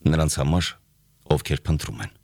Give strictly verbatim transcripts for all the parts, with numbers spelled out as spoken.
նրանց համար, ովքեր փնտրում են։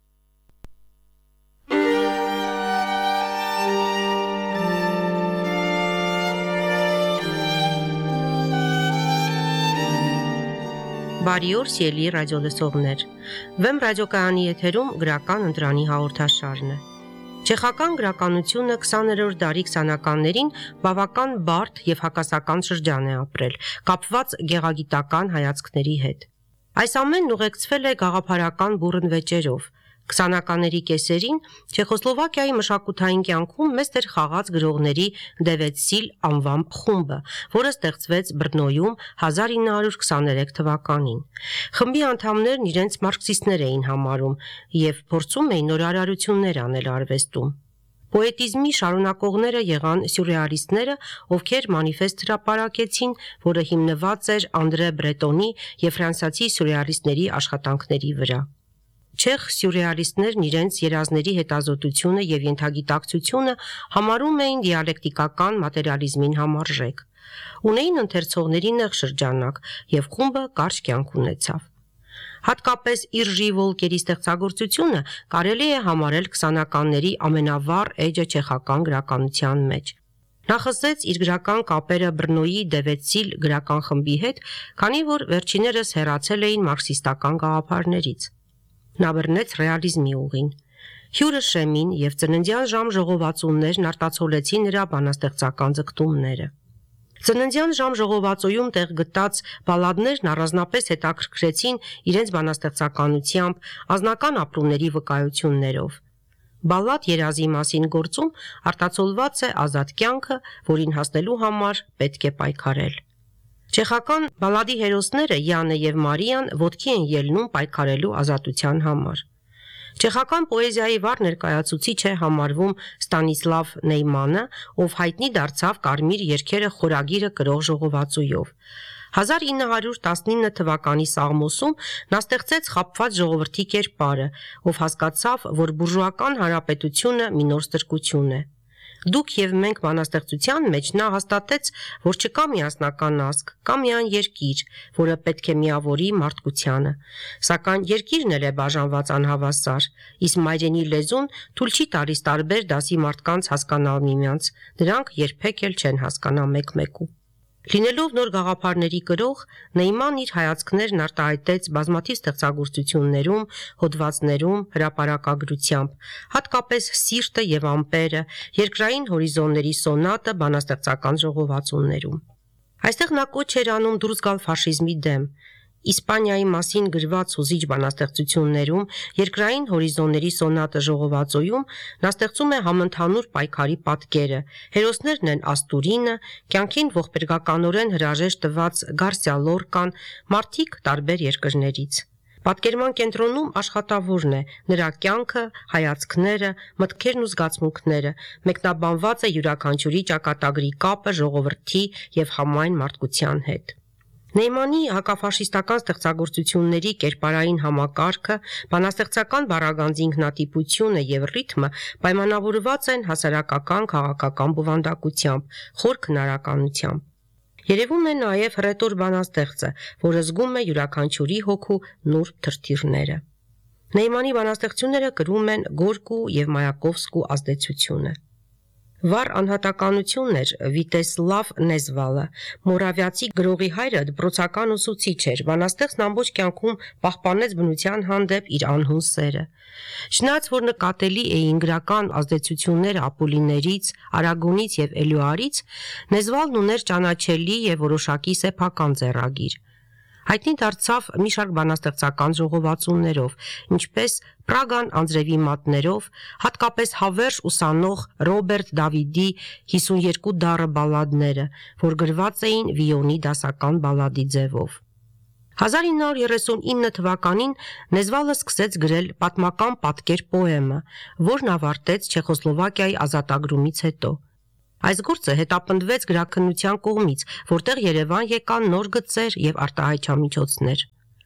Բարի օր, սիրելի ռադիոլսողներ։ Վեմ ռադիոկայանի եթերում գրական ընտրանի հաղորդաշարն է։ Չեխական գրականությունը քսաներորդ դարի քսանականներին բավական բարդ եւ հակասական շրջան է ապրել, կապված գեղագիտական հայացքների հետ։ Այս ամենն ուղեկցվել է գաղափարական բուռն վեճերով։ քսանականների կեսերին Չեխոսլովակիայի մշակութային կյանքում մեծ դեր խաղաց գրողների Դևեցիլ անվան խումբը, որը ստեղծվեց Բրնոյում հազար ինը հարյուր քսաներեք թվականին։ Խմբի անդամներն իրենց մարքսիստներ էին համարում եւ փորձում էին նորարարություններ անել արվեստում։ Պոետիզմի շարունակողները եղան սյուրռեալիստները, ովքեր մանիֆեստ հրապարակեցին, որը հիմնված էր Անդրե Բրետոնի եւ ֆրանսիացի սյուրռեալիստների աշխատանքների վրա։ Չեխ սյուրռեալիստներն իրենց երազների հետազոտությունը եւ ենթագիտակցությունը համարում էին դիալեկտիկական մատերիալիզմին համարժեք։ Ունեին ընթերցողների նեղ շրջանակ եւ խումբը կարճ կյանք ունեցավ։ Հատկապես Իրջի Վոլկերի ստեղծագործությունը կարելի է համարել քսանականների ամենավառ էջը չեխական գրականության մեջ։ Նա խզեց իր գրական կապերը Բրնոյի Դևեցիլ գրական խմբի հետ, քանի որ վերջիներս հեռացել էին մարքսիստական գաղափարներից։ Նա բռնեց ռեալիզմի ուղին։ Հյուրը Շեմին եւ ծննդյան ժամ ժողովածուներն արտացոլեցին նրա բանաստեղծական ձգտումները։ Ծննդյան ժամ ժողովածոյում տեղ գտած բալադներն առանձնապես հետաքրքրեցին իրենց բանաստեղծականությամբ, անձնական ապրումների վկայություններով։ Բալլադ երազի մասին գործում արտացոլված է ազատ կյանքը, որին հասնելու համար պետք է պայքարել։ Չեխական բալադի հերոսները Յանը եւ Մարիան ոտքի են ելնում պայքարելու ազատության համար։ Չեխական պոեզիայի վառ ներկայացուցիչ է համարվում Ստանիսլավ Նեյմանը, ով հայտնի դարձավ Կարմիր երգերը խորագիրը կրող ժողովածույով։ հազար ինը հարյուր տասնինը թվականի Սաղմոսում նա ստեղծեց խաբված ժողովրդի կերպարը, ով հասկացավ, որ բուրժուական հանրապետությունը մի նոր ստրկություն է։ Դուք եւ մենք բանաստեղծության մեջ նա հաստատեց, որ չկա միասնական ազգ, կա միայն երկիր, որը պետք է միավորի մարդկությանը, սակայն երկիրն էլ է բաժանված անհավասար, իսկ մայրենի լեզուն թույլ չի տալիս տարբեր դասի մարդկանց հասկանալ միմյանց, դրանք երբեք էլ չեն հասկանա մեկ-մեկու։ Լինելով նոր գաղափարների կրող, Նեյման իր հայացքներն արտահայտեց բազմաթիվ ստեղծագործություններում, հոդվածներում, հրապարակագրությամբ, հատկապես Սիրտը եւ ամպերը, Երկրային հորիզոնների սոնատը բանաստեղծական ժողովածուներում։ Այստեղ նա կոչ էր անում դուրս գալ ֆաշիզմի դեմ։ Իսպանիայի մասին գրված հուզիչ բանաստեղծություններում, Երկրային հորիզոնների սոնատը ժողովածոյում նա ստեղծում է համընդհանուր պայքարի պատկերը։ Հերոսներն են Աստուրինը, կյանքին ողբերգականորեն հրաժեշտ տված Գարսիա Լորկան, մարդիկ տարբեր երկրներից։ Պատկերման կենտրոնում աշխատավորն է, նրա կյանքը, հայացքները, մտքերն ու զգացմունքները, մեկնաբանված է յուրաքանչյուրի ճակատագրի կապը ժողովրդի եւ համայն մարդկության հետ։ Նեյմանի հակաֆաշիստական ստեղծագործությունների կերպարային համակարգը, բանաստեղծական բառագանձի ինքնատիպությունը եւ ռիթմը պայմանավորված են հասարակական քաղաքական բովանդակությամբ, խոր քնարականությամբ։ Երևում է նաեւ հռետոր բանաստեղծը, որը զգում է յուրաքանչյուրի հոգու նուրբ թրթիռները։ Նեյմանի բանաստեղծությունները կրում են Գորկու եւ Մայակովսկու ազդեցությունը։ Վառ անհատականություն էր Վիտեսլավ Նեզվալը, մորավիացի գրողի հայրը դպրոցական ուսուցիչ էր, բանաստեղծն ամբողջ կյանքում պահպանեց բնության հանդեպ իր անհուն սերը։ Չնայած որ նկատելի էին գրական ազդեցությունները Ապոլիներից, Արագոնից եւ Էլյուարից, Նեզվալն ուներ ճանաչելի եւ որոշակի սեփական ձեռագիր։ Հայտնի դարձավ մի շարք բանաստեղծական ժողովածուներով, ինչպես Պրագան անձրևի մատներով, հատկապես հավերժ ուսանող Ռոբերտ Դավիդի հիսունյերկու դառը բալադները, որ գրված էին վիոնի դասական բալադի ձևով։ հազար ինը հարյուր երեսունինը թվականին Նեզվալը սկսեց գրել պատմական պատկեր պոեմը, որն ավարտեց Չեխոսլովակիայի ազատագրումից հետո։ Այս գործը հետապնդվեց գրաքննության կողմից, որտեղ Երևան եկան նոր գծեր եւ արտահայտչամիջոցներ։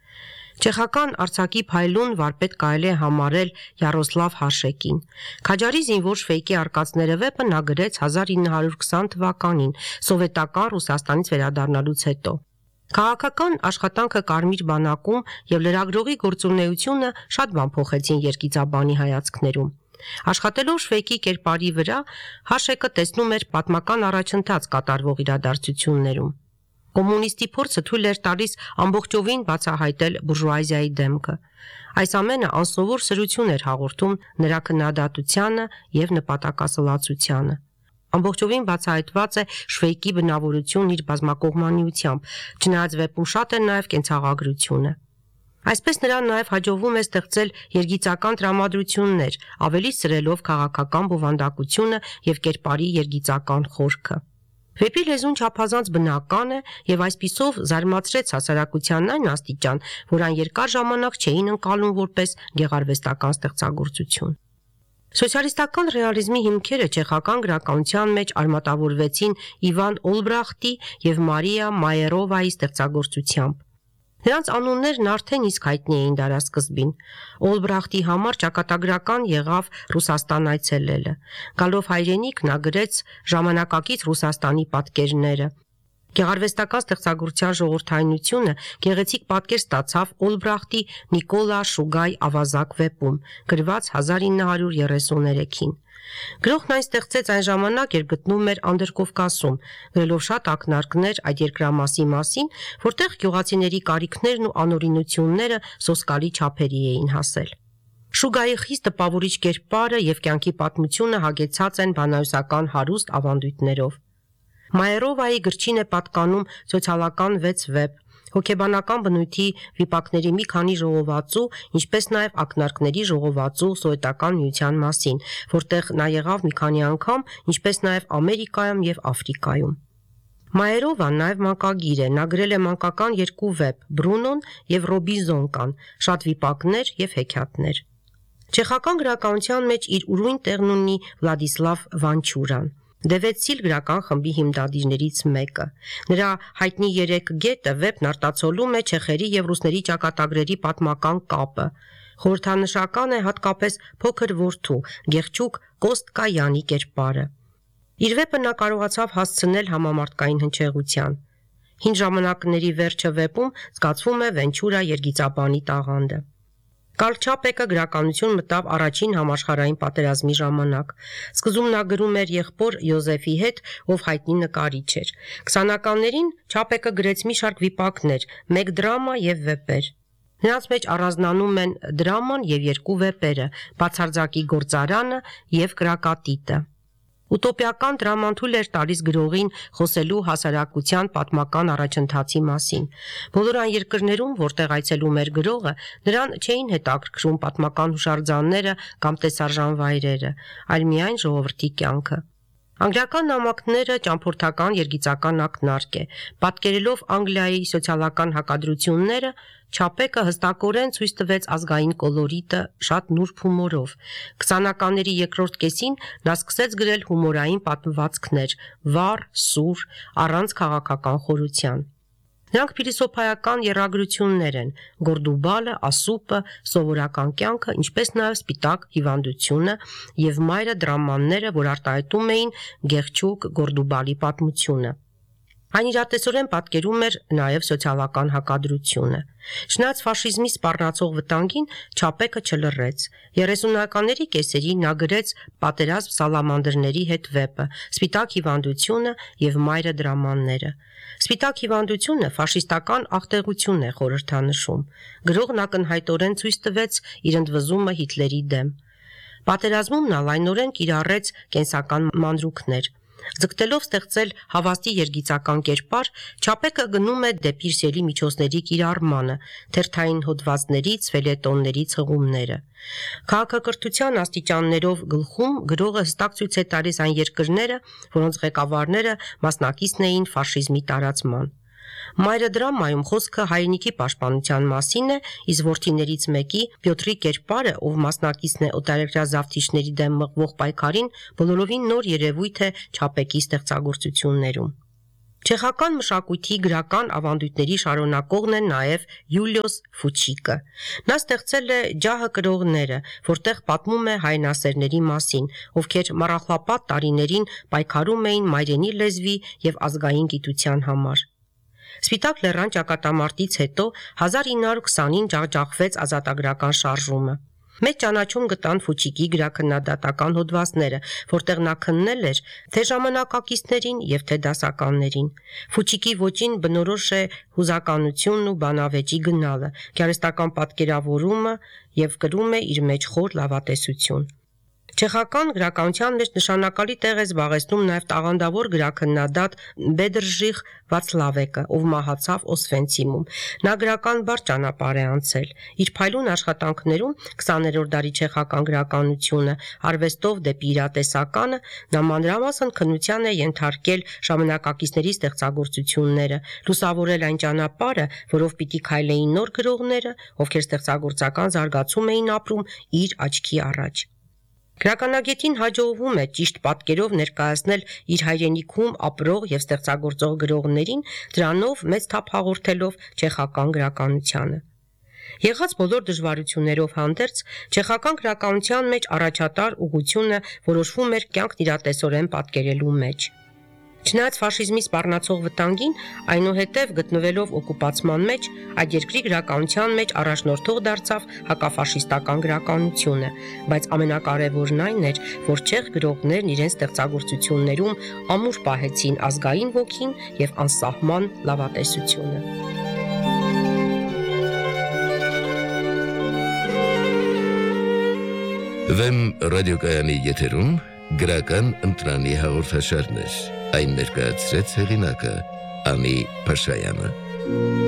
Չեխական արձակի փայլուն վարպետ կարելի է համարել Յարոսլավ Հաշեկին։ Քաջարի զինվոր շվեյկի արկածները վեպը նա գրեց հազար ինը հարյուր քսան թվականին, սովետական Ռուսաստանից վերադառնալուց հետո։ Քաղաքական աշխատանքը կարմիր բանակում եւ լրագրողի գործունեությունը շատ բան փոխեցին երգիծաբանի հայացքներում։ Աշխատելով Շվեյկի կերպարի վրա, Հաշեկը տեսնում էր պատմական առաջընթաց կատարվող իրադարձություններում։ Կոմունիստի փորձը թույլ էր տալիս ամբողջովին բացահայտել բուրժուազիայի դեմքը։ Այս ամենը անսովոր սրություն էր հաղորդում նրա քննադատությանը եւ նպատակասլացությանը։ Ամբողջովին բացահայտված է Շվեյկի բնավորությունն իր բազմակողմանիությամբ, չնայած վեպում շատ է նաև կենցաղագրությունը։ Այսպես նրան նաև հաջողվում է ստեղծել երգիծական տրամադրություններ, ավելի սրելով քաղաքական բովանդակությունը եւ կերպարի երգիծական խորքը։ Վեպի լեզուն չափազանց բնական է եւ այսպիսով զարմացրեց հասարակությանն այն աստիճան, որ այն երկար ժամանակ չէին ընկալում որպես գեղարվեստական ստեղծագործություն։ Սոցիալիստական ռեալիզմի հիմքերը չեխական գրականության մեջ արմատավորվեցին Իվան Օլբրախտի եւ Մարիա Մայերովայի ստեղծագործությամբ։ Նրանց անուններն արդեն իսկ հայտնի էին դարասկզբին։ Օլբրախտի համար ճակատագրական եղավ Ռուսաստան այցելելը։ Գալով հայրենիք նա գրեց ժամանակակից Ռուսաստանի պատկերները։ Գեղարվեստական ստեղծագործության ժողովրդայնությունը գեղեցիկ պատկեր ստացավ Օլբրախտի Նիկոլա Շուգայ ավազակ վեպում, գրված հազար ինը հարյուր երեսուններեքին։ Գրողն այն ստեղծեց այն ժամանակ, երբ գտնում էր Անդրկովկասում, գրելով շատ ակնարկներ այդ երկրամասի մասին, որտեղ գյուղացիների կարիքներն ու անօրինությունները սոսկալի չափերի էին հասել։ Շուգայի խիստ տպավորիչ կերպարը եւ կյանքի պատմությունը հագեցած են բանահյուսական հարուստ ավանդույթներով։ Մայերովայի գրչին է պատկանում սոցիալական վեց վեպ, հոգեբանական բնույթի վիպակների մի քանի ժողովածու, ինչպես նաև ակնարկների ժողովածու սովետական միության մասին, որտեղ նա եղավ մի քանի անգամ, ինչպես նաև Ամերիկայում եւ Աֆրիկայում։ Մայերովան նաև մանկագիր է, նա գրել է մանկական երկու վեպ՝ Բրունոն եւ Ռոբինզոնկան, շատ վիպակներ եւ հեքիաթներ։ Չեխական գրականության մեջ իր ուրույն տեղն ունի Վլադիսլավ Վանչուրան, Դևեցիլ գրական խմբի հիմնադիրներից մեկը։ Նրա հայտնի երեք գետը վեպն արտացոլում է չեխերի եւ ռուսների ճակատագրերի պատմական կապը։ Խորհրդանշական է հատկապես փոքր որդու Գեղչուկ Կոստկայանի կերպարը։ Իր վեպը նա կարողացավ հասցնել համամարտկային հնչեղության։ Հին ժամանակների վերջը վեպում զգացվում է Վենչուրա երգիծաբանի տաղանդը։ Կարլ Չապեկը գրականություն մտավ առաջին համաշխարհային պատերազմի ժամանակ։ Սկզբում նա գրում էր եղբոր Յոզեֆի հետ, ով հայտնի նկարիչ էր։ Քսանականներին Չապեկը գրեց մի շարք վիպակներ, մեկ դրամա եւ վեպեր։ Նրանց մեջ առանձնանում են դրաման եւ երկու վեպերը՝ Բացարձակի գործարանը եւ Կրակատիտը։ Ուտոպիական դրաման թույլ էր տալիս գրողին խոսելու հասարակության պատմական առաջընթացի մասին։ Բոլոր այն երկրներում, որտեղ այցելում էր գրողը, նրան չէին հետաքրքրում պատմական հուշարձանները կամ տեսարժան վայրերը, այլ միայն ժողովրդի կյանքը։ Անգլիական նամակները ճամփորդական երգիծական ակնարկ է։ Պատկերելով Անգլիայի սոցիալական հակադրությունները, Չապեկը հստակորեն ցույց տվեց ազգային կոլորիտը շատ նուրբ հումորով։ Քսանականների երկրորդ կեսին նա սկսեց գրել հումորային պատմվածքներ՝ վառ, սուր, առանց քաղաքական խորության։ Նրանք փիլիսոփայական եռագրություններ են՝ Գորդուբալը, Ասուպը, սովորական կյանքը, ինչպես նաև Սպիտակ հիվանդությունը եւ մայրը դրամանները, որ արտահայտում էին Գեղչուկ Գորդուբալի պատմությունը։ Այն իրատեսորեն պատկերում էր նաև սոցիալական հակադրությունը։ Չնայած ֆաշիզմի սպառնացող վտանգին Չապեկը չլռեց։ երեսունականների կեսերին նա գրեց Պատերազմ սալամանդրների հետ վեպը, Սպիտակ հիվանդությունը եւ մայրը դրամանները։ Սպիտակ հիվանդությունը ֆաշիստական աղտեղություն է խորհրդանշում։ Գրողն ակնհայտորեն ցույց տվեց իր ընդվզումը Հիտլերի դեմ։ Պատերազմում նա լայնորեն կիրառեց կենսական մանրուքներ։ Ձգտելով ստեղծել հավաստի երգիծական կերպար, Չապեկը գնում է դեպի իր սիրելի միջոցների կիրառմանը, թերթային հոդվածներից, ֆելետոններից հղումները։ Քաղաքակրթության աստիճաններով գլխում գրողը հստակ ցույց է տալիս այն երկրները, որոնց ղեկավարները մասնակիցն էին ֆաշիզմի տարածման։ Մայրը դրամայում խոսքը հայրենիքի պաշտպանության մասին է, իսկ որդիներից մեկի Պյոտրի կերպարը, ով մասնակիցն է օտարերկրյա զավթիչների դեմ մղվող պայքարին, բոլորովին նոր երևույթ է Չապեկի ստեղծագործություններում։ Չեխական մշակույթի գրական ավանդույթների շարունակողն է նաև Յուլիոս Ֆուչիկը։ Նա ստեղծել է Ջահը կրողները, որտեղ պատմում է հայրենասերների մասին, ովքեր մառախլապատ տարիներին պայքարում էին մայրենի լեզվի եւ ազգային գիտության համար։ Սպիտակ լեռան ճակատամարտից հետո հազար ինը հարյուր քսանին ջախջախվեց ազատագրական շարժումը։ Մեծ ճանաչում գտան Ֆուչիկի գրաքննադատական հոդվածները, որտեղ նա քննել էր թե ժամանակակիցներին եւ թե դասականներին։ Ֆուչիկի ոճին բնորոշ է հուզականությունն ու բանավեճի գնալը, գեղարվեստական պատկերավորումը եւ կրում է իր մեջ խոր լավատեսություն։ Չեխական գրականության մեջ նշանակալի տեղ է զբաղեցնում նաև տաղանդավոր գրաքննադատ Բեդրժիխ Վացլավեկը, ով մահացավ Օսվենցիմում։ Նա գրական բարդ ճանապարհ է անցել։ Իր փայլուն աշխատանքներում քսաներորդ դարի չեխական գրականությունը, արվեստով դեպի իրատեսականը, նա մանրամասն քննության է ենթարկել ժամանակակիցների ստեղծագործությունները, լուսավորել այն ճանապարհը, որով պիտի քայլեին նոր գրողները, ովքեր ստեղծագործական զարգացում էին ապրում իր աչքի առաջ։ Գրականագետին հաջողվում է ճիշտ պատկերով ներկայացնել իր հայրենիքում ապրող եւ ստեղծագործող գրողներին, դրանով մեծ թափ հաղորդելով չեխական գրականությանը։ Եղած բոլոր դժվարություններով հանդերձ, չեխական գրականության մեջ առաջատար ուղղությունը որոշվում էր կյանքն իրատեսորեն պատկերելու մեջ։ Չնայած ֆաշիզմի սպառնացող վտանգին, այնուհետև գտնվելով օկուպացման մեջ, այդ երկրի գրականության մեջ առաջնորդող դարձավ հակաֆաշիստական գրականությունը, բայց ամենակարևորն այն էր, որ չեխ գրողներն իրենց ստեղծագործություններում ամուր պահեցին ազգային ոգին եւ անսահման լավատեսությունը։ Վեմ ռադիոկայանի եթերում գրական ընտրանի հաղորդաշարներ, այն ներկայացրեց հեղինակը Անի Փաշայանը։